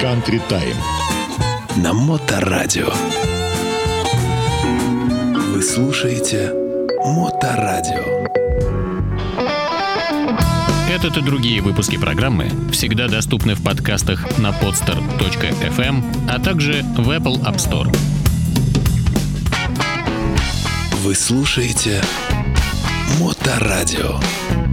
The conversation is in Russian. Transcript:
Country Time. На Моторадио. Вы слушаете Моторадио. Этот и другие выпуски программы всегда доступны в подкастах на podster.fm, а также в Apple App Store. Вы слушаете Моторадио.